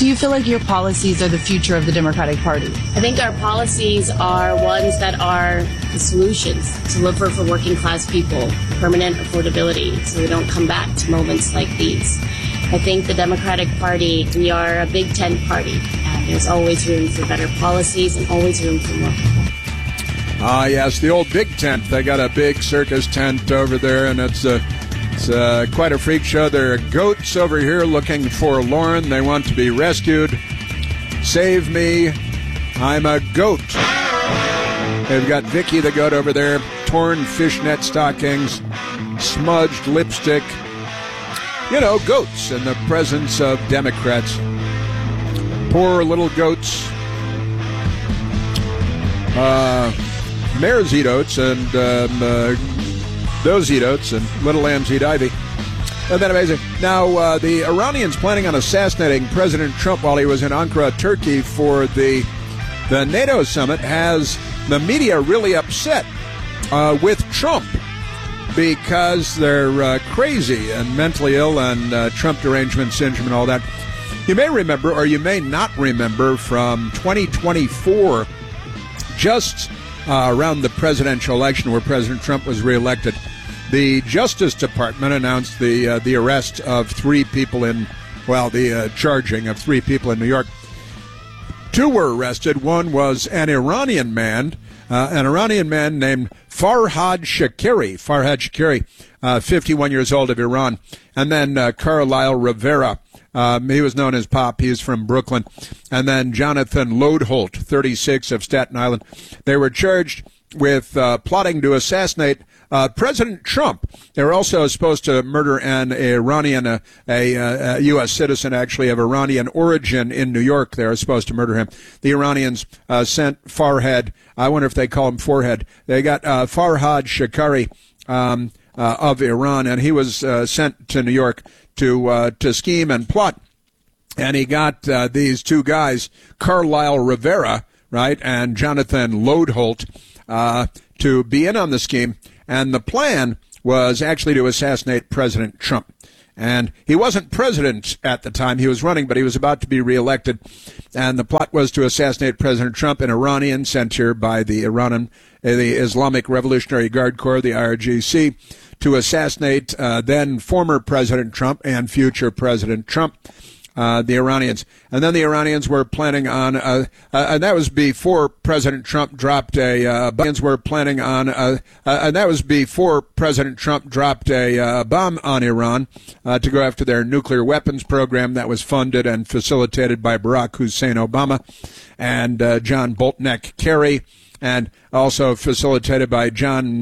Do you feel like your policies are the future of the Democratic Party? I think our policies are ones that are the solutions to look for working class people, permanent affordability, so we don't come back to moments like these. I think the Democratic Party, we are a Big Tent party. There's always room for better policies and always room for more people. Yes, the old Big Tent. They got a big circus tent over there, and it's quite a freak show. There are goats over here looking forlorn. They want to be rescued. Save me. I'm a goat. They've got Vicky the goat over there, torn fishnet stockings, smudged lipstick. You know, goats in the presence of Democrats. Poor little goats. Mares eat oats, and those eat oats, and little lambs eat ivy. Isn't that amazing? Now, the Iranians planning on assassinating President Trump while he was in Ankara, Turkey, for the NATO summit has the media really upset with Trump because they're crazy and mentally ill and Trump derangement syndrome and all that. You may remember, or you may not remember, from 2024, just around the presidential election where President Trump was reelected, the Justice Department announced the arrest of three people the charging of three people in New York. Two were arrested. One was an Iranian man named Farhad Shakeri, 51 years old, of Iran, and then Carlisle Rivera. He was known as Pop. He is from Brooklyn. And then Jonathan Lodholt, 36, of Staten Island. They were charged with plotting to assassinate President Trump. They were also supposed to murder an Iranian, a U.S. citizen, actually, of Iranian origin in New York. They were supposed to murder him. The Iranians sent Farhad. I wonder if they call him Forehead. They got Farhad Shakeri of Iran, and he was sent to New York to scheme and plot. And he got these two guys, Carlisle Rivera, right, and Jonathan Lodholt, to be in on the scheme. And the plan was actually to assassinate President Trump. And he wasn't president at the time. He was running, but he was about to be reelected. And the plot was to assassinate President Trump, an Iranian sent here by the Islamic Revolutionary Guard Corps, the IRGC, to assassinate then former President Trump and future President Trump, the Iranians. And then the Iranians were planning on, and that was before President Trump dropped a bomb on Iran to go after their nuclear weapons program that was funded and facilitated by Barack Hussein Obama and John Bolton Kerry, and also facilitated by John